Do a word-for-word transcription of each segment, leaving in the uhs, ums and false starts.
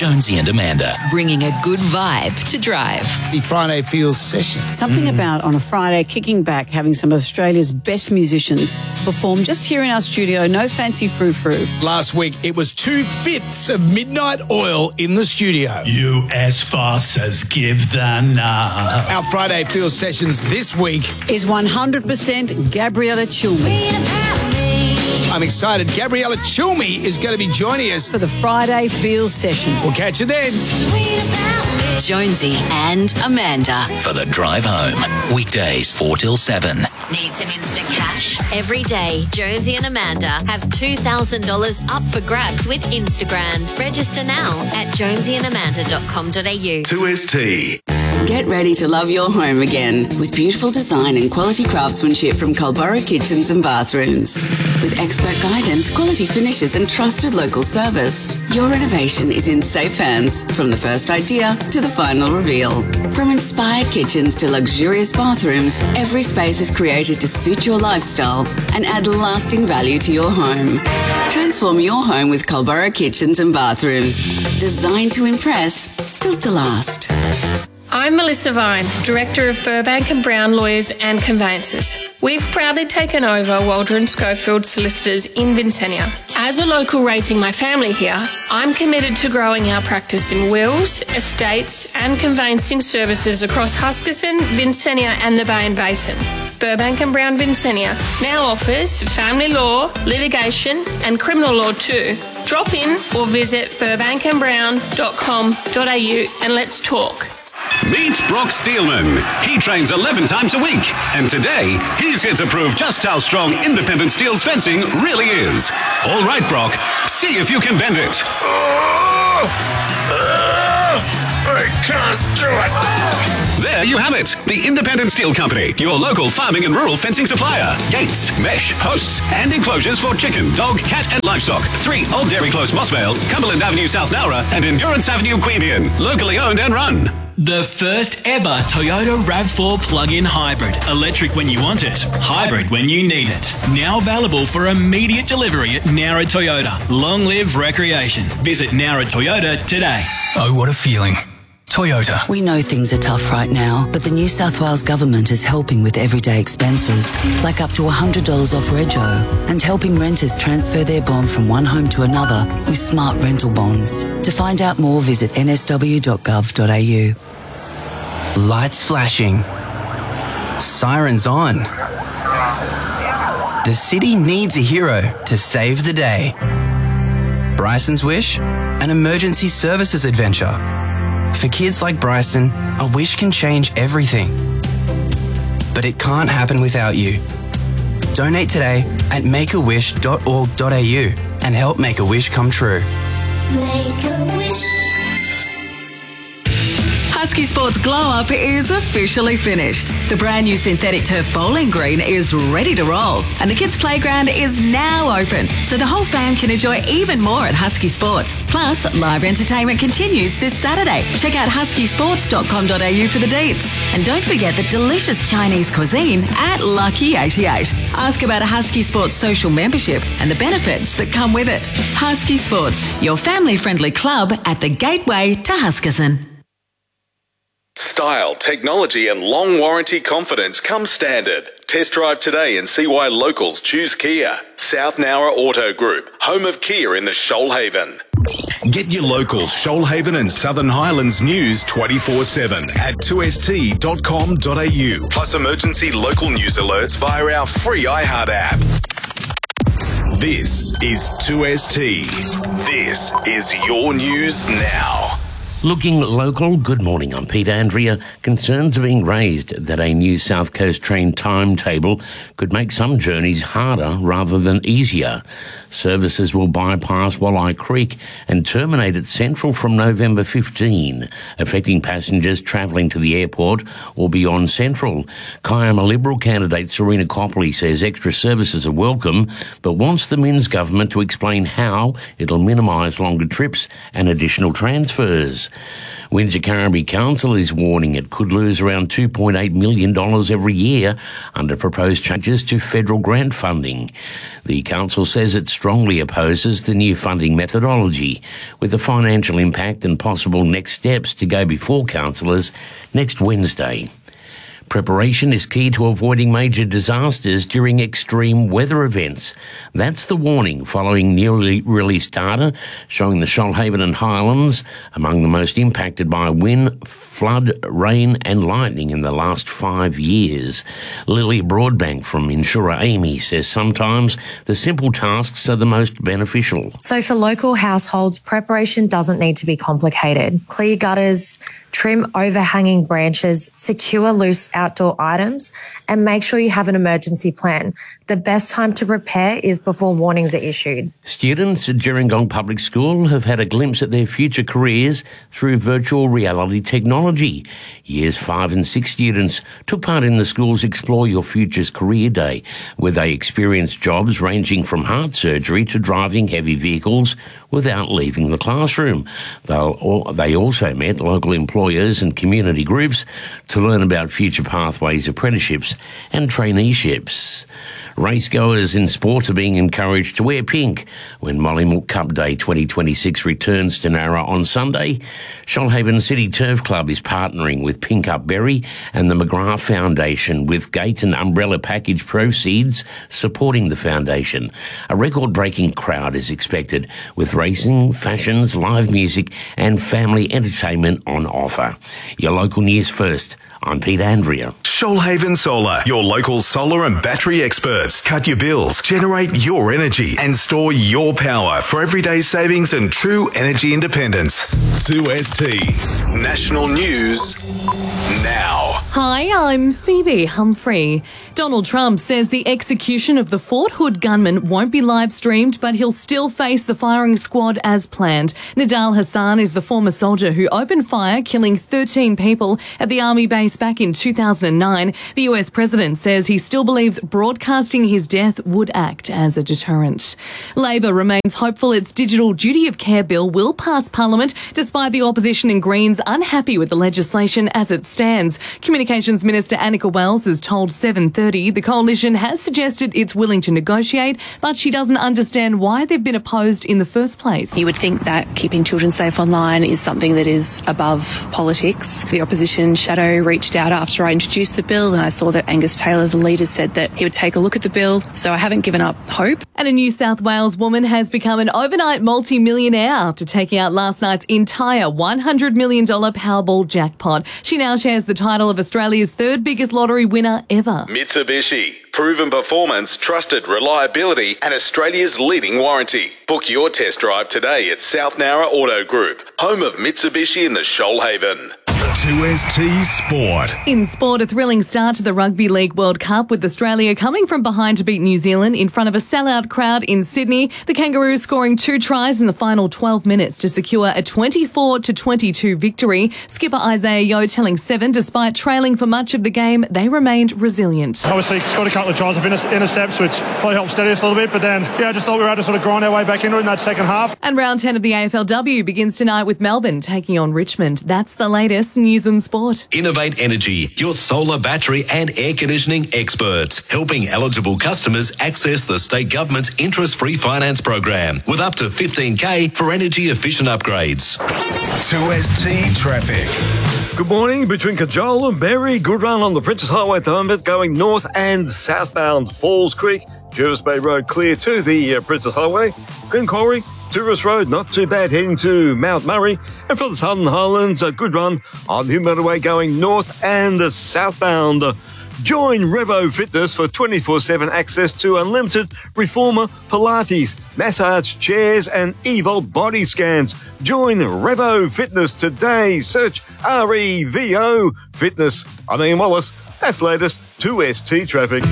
Jonesy and Amanda, bringing a good vibe to drive. The Friday Feels session. Something mm. about on a Friday kicking back, having some of Australia's best musicians perform just here in our studio. No fancy frou-frou. Last week, it was two-fifths of Midnight Oil in the studio. You as fast as give the nod. Our Friday Feels sessions this week is one hundred percent Gabriella Cilmi. I'm excited. Gabriella Cilmi is going to be joining us for the Friday Feels session. We'll catch you then. Jonesy and Amanda for the drive home. Weekdays four till seven. Need some instant cash? Every day, Jonesy and Amanda have two thousand dollars up for grabs with Instagram. Register now at jonesy and amanda dot com dot a u. two S T. Get ready to love your home again with beautiful design and quality craftsmanship from Culburra Kitchens and Bathrooms. With expert guidance, quality finishes and trusted local service, your renovation is in safe hands from the first idea to the final reveal. From inspired kitchens to luxurious bathrooms, every space is created to suit your lifestyle and add lasting value to your home. Transform your home with Culburra Kitchens and Bathrooms. Designed to impress, built to last. I'm Melissa Vine, Director of Burbank and Brown Lawyers and Conveyancers. We've proudly taken over Waldron Schofield Solicitors in Vincennia. As a local raising my family here, I'm committed to growing our practice in wills, estates and conveyancing services across Huskisson, Vincennia and the Bay and Basin. Burbank and Brown Vincennia now offers family law, litigation and criminal law too. Drop in or visit burbank and brown dot com dot a u and let's talk. Meet Brock Steelman. He trains eleven times a week, and today he's here to prove just how strong independent steel's fencing really is. All right, Brock, see if you can bend it. Oh, uh, I can't do it. There you have it. The Independent Steel Company, your local farming and rural fencing supplier. Gates, mesh, posts, and enclosures for chicken, dog, cat, and livestock. Three Old Dairy Close, Mossvale, Cumberland Avenue, South Nowra, and Endurance Avenue, Queanbeyan. Locally owned and run. The first ever Toyota RAV four plug-in hybrid. Electric when you want it, hybrid when you need it. Now available for immediate delivery at Nowra Toyota. Long live recreation. Visit Nowra Toyota today. Oh, what a feeling. Toyota. We know things are tough right now, but the New South Wales Government is helping with everyday expenses, like up to one hundred dollars off rego, and helping renters transfer their bond from one home to another with smart rental bonds. To find out more, visit n s w dot gov dot a u. Lights flashing. Sirens on. The city needs a hero to save the day. Bryson's Wish, an emergency services adventure. For kids like Bryson, a wish can change everything. But it can't happen without you. Donate today at make a wish dot org dot a u and help make a wish come true. Make a wish. Husky Sports Glow Up is officially finished. The brand new synthetic turf bowling green is ready to roll, and the kids' playground is now open, so the whole fam can enjoy even more at Husky Sports. Plus, live entertainment continues this Saturday. Check out husky sports dot com dot a u for the deets. And don't forget the delicious Chinese cuisine at Lucky eighty-eight. Ask about a Husky Sports social membership and the benefits that come with it. Husky Sports, your family-friendly club at the gateway to Huskisson. Style, technology and long warranty confidence come standard. Test drive today and see why locals choose Kia. South Nowra Auto Group, home of Kia in the Shoalhaven. Get your local Shoalhaven and Southern Highlands news twenty-four seven at two s t dot com dot a u. Plus emergency local news alerts via our free iHeart app. This is two S T. This is your news now. Looking local, good morning, I'm Peter Andrea. Concerns are being raised that a new South Coast train timetable could make some journeys harder rather than easier. Services will bypass Walleye Creek and terminate at Central from November fifteenth, affecting passengers travelling to the airport or beyond Central. Kiama Liberal candidate Serena Copley says extra services are welcome, but wants the Minns government to explain how it'll minimise longer trips and additional transfers. Windsor Carnaby Council is warning it could lose around two point eight million dollars every year under proposed changes to federal grant funding. The council says it strongly opposes the new funding methodology, with the financial impact and possible next steps to go before councillors next Wednesday. Preparation is key to avoiding major disasters during extreme weather events. That's the warning following newly released data showing the Shoalhaven and Highlands among the most impacted by wind, flood, rain and lightning in the last five years. Lily Broadbank from insurer Amy says sometimes the simple tasks are the most beneficial. So for local households, preparation doesn't need to be complicated. Clear gutters, trim overhanging branches, secure loose outdoor items, and make sure you have an emergency plan. The best time to prepare is before warnings are issued. Students at Gerringong Public School have had a glimpse at their future careers through virtual reality technology. Years five and six students took part in the school's Explore Your Future's Career Day, where they experienced jobs ranging from heart surgery to driving heavy vehicles without leaving the classroom. They'll, they also met local employers and community groups to learn about future pathways, apprenticeships and traineeships. Racegoers in sport are being encouraged to wear pink when Mollymook Cup Day twenty twenty-six returns to Nara on Sunday. Shoalhaven City Turf Club is partnering with Pink Up Berry and the McGrath Foundation, with gate and umbrella package proceeds supporting the foundation. A record-breaking crowd is expected, with racing, fashions, live music and family entertainment on offer. Your local news first. I'm Peter Andrea. Shoalhaven Solar, your local solar and battery experts. Cut your bills, generate your energy and store your power for everyday savings and true energy independence. two S T National News now. Hi, I'm Phoebe Humphrey. Donald Trump says the execution of the Fort Hood gunman won't be live streamed, but he'll still face the firing squad as planned. Nidal Hassan is the former soldier who opened fire, killing thirteen people at the Army base back in two thousand nine. The U S president says he still believes broadcasting his death would act as a deterrent. Labor remains hopeful its digital duty of care bill will pass Parliament, despite the opposition and Greens unhappy with the legislation as it stands. Communications Minister Annika Wells has told seven thirty the coalition has suggested it's willing to negotiate, but she doesn't understand why they've been opposed in the first place. You would think that keeping children safe online is something that is above politics. The opposition shadow reached out after I introduced the bill, and I saw that Angus Taylor, the leader, said that he would take a look at the bill, so I haven't given up hope. And a New South Wales woman has become an overnight multi-millionaire after taking out last night's entire one hundred million dollars Powerball jackpot. She now shares the title of Australia's third biggest lottery winner ever. Mitsubishi. Proven performance, trusted reliability and Australia's leading warranty. Book your test drive today at South Nowra Auto Group, home of Mitsubishi in the Shoalhaven. two S T Sport. In sport, a thrilling start to the Rugby League World Cup, with Australia coming from behind to beat New Zealand in front of a sellout crowd in Sydney. The Kangaroos scoring two tries in the final twelve minutes to secure a twenty-four to twenty-two victory. Skipper Isaiah Yeo telling Seven, despite trailing for much of the game, they remained resilient. Obviously scored a couple of tries of intercepts, which probably helped steady us a little bit, but then, yeah, I just thought we were able to sort of grind our way back into it in that second half. And round ten of the A F L W begins tonight with Melbourne taking on Richmond. That's the latest news and sport. Innovate Energy, your solar, battery and air conditioning experts, helping eligible customers access the state government's interest-free finance program with up to fifteen K for energy efficient upgrades. two S T Traffic. Good morning. Between Cajole and Berry, good run on the Princess Highway at the moment, going north and southbound Falls Creek. Jervis Bay Road clear to the uh, Princess Highway. Green Quarry, Tourist Road, not too bad heading to Mount Murray. And for the Southern Highlands, a good run on the motorway going north and southbound. Join Revo Fitness for twenty-four seven access to unlimited reformer, Pilates, massage chairs and Evolt body scans. Join Revo Fitness today. Search R E V O Fitness. I'm Ian Wallace. That's the latest two S T traffic.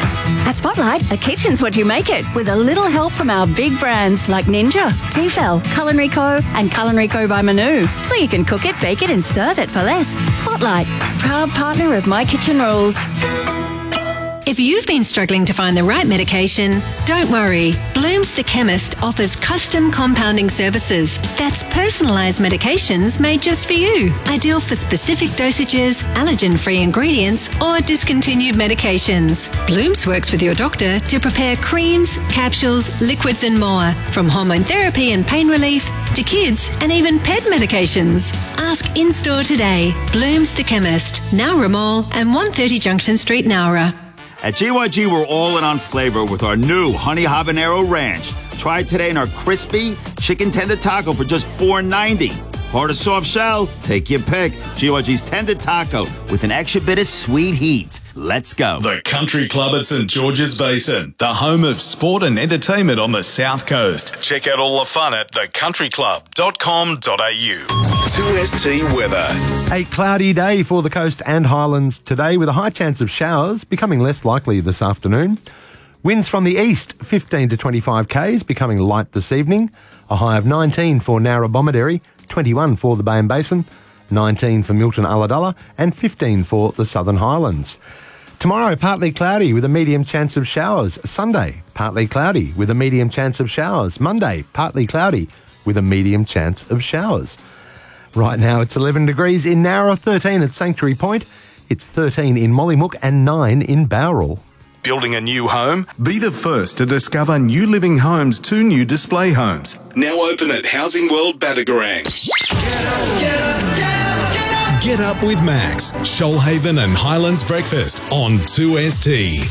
At Spotlight, a kitchen's what you make it, with a little help from our big brands like Ninja, Tefal, Culinary Co and Culinary Co by Manu. So you can cook it, bake it and serve it for less. Spotlight, proud partner of My Kitchen Rules. If you've been struggling to find the right medication, don't worry. Bloom's the Chemist offers custom compounding services. That's personalised medications made just for you. Ideal for specific dosages, allergen-free ingredients, or discontinued medications. Bloom's works with your doctor to prepare creams, capsules, liquids and more. From hormone therapy and pain relief to kids and even pet medications. Ask in-store today. Bloom's the Chemist, Nowra Mall and one thirty Junction Street, Nowra. At G Y G, we're all in on flavor with our new Honey Habanero Ranch. Try it today in our crispy chicken tender taco for just four ninety. Hard or soft shell? Take your pick. G Y G's tender taco with an extra bit of sweet heat. Let's go. The Country Club at St George's Basin, the home of sport and entertainment on the South Coast. Check out all the fun at the country club dot com dot a u. two S T weather. A cloudy day for the coast and highlands today with a high chance of showers, becoming less likely this afternoon. Winds from the east, fifteen to twenty-five k's, becoming light this evening. A high of nineteen for Narra-Bomaderry, twenty-one for the Bay and Basin, nineteen for Milton Ulladulla, and fifteen for the Southern Highlands. Tomorrow, partly cloudy with a medium chance of showers. Sunday, partly cloudy with a medium chance of showers. Monday, partly cloudy with a medium chance of showers. Right now, it's eleven degrees in Nowra, thirteen at Sanctuary Point. It's thirteen in Mollymook and nine in Bowral. Building a new home? Be the first to discover New Living Homes' two new display homes. Now open at Housing World Batagorang. Get up with Max, Shoalhaven and Highlands Breakfast on two S T.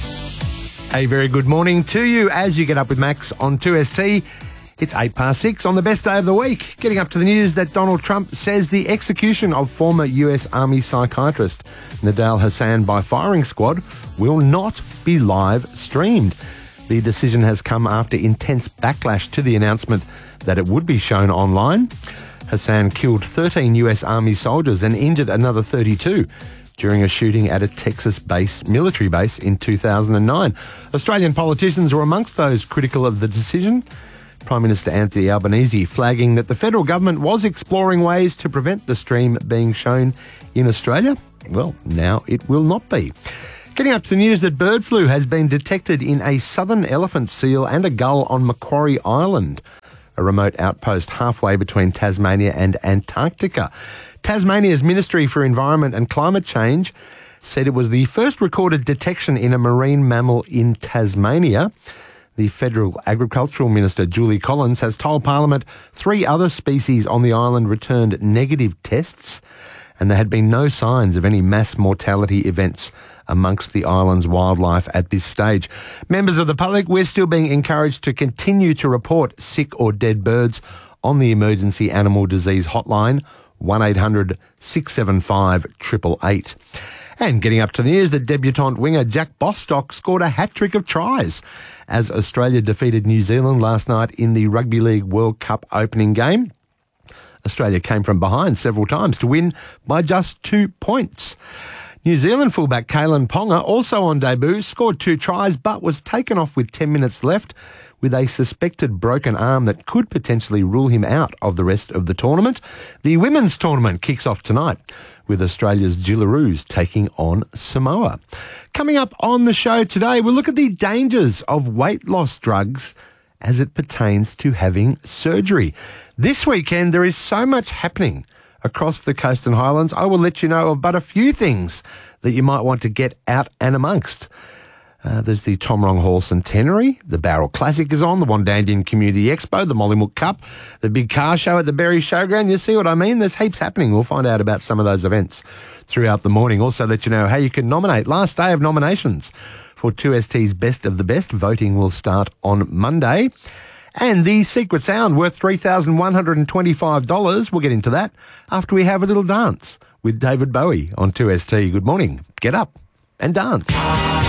A very good morning to you as you get up with Max on two S T. It's eight past six on the best day of the week. Getting up to the news that Donald Trump says the execution of former U S Army psychiatrist Nidal Hasan by firing squad will not be live streamed. The decision has come after intense backlash to the announcement that it would be shown online. Hasan killed thirteen U S Army soldiers and injured another thirty-two during a shooting at a Texas base, military base in two thousand nine. Australian politicians were amongst those critical of the decision. Prime Minister Anthony Albanese flagging that the federal government was exploring ways to prevent the stream being shown in Australia. Well, now it will not be. Getting up to the news that bird flu has been detected in a southern elephant seal and a gull on Macquarie Island, a remote outpost halfway between Tasmania and Antarctica. Tasmania's Ministry for Environment and Climate Change said it was the first recorded detection in a marine mammal in Tasmania. The Federal Agricultural Minister, Julie Collins, has told Parliament three other species on the island returned negative tests, and there had been no signs of any mass mortality events amongst the island's wildlife at this stage. Members of the public, we're still being encouraged to continue to report sick or dead birds on the Emergency Animal Disease Hotline, one eight hundred six seven five eight eight eight. And getting up to the news that debutante winger Jack Bostock scored a hat-trick of tries as Australia defeated New Zealand last night in the Rugby League World Cup opening game. Australia came from behind several times to win by just two points. New Zealand fullback Kalen Ponga, also on debut, scored two tries but was taken off with ten minutes left with a suspected broken arm that could potentially rule him out of the rest of the tournament. The women's tournament kicks off tonight with Australia's Jillaroos taking on Samoa. Coming up on the show today, we'll look at the dangers of weight loss drugs as it pertains to having surgery. This weekend, there is so much happening across the coast and highlands. I will let you know of but a few things that you might want to get out and amongst. Uh, there's the Tomrong Hall Centenary, the Barrel Classic is on, the Wandandian Community Expo, the Mollymook Cup, the big car show at the Berry Showground. You see what I mean? There's heaps happening. We'll find out about some of those events throughout the morning. Also let you know how you can nominate. Last day of nominations for two S T's Best of the Best. Voting will start on Monday. And the secret sound worth three thousand one hundred twenty-five dollars. We'll get into that after we have a little dance with David Bowie on two S T. Good morning. Get up and dance.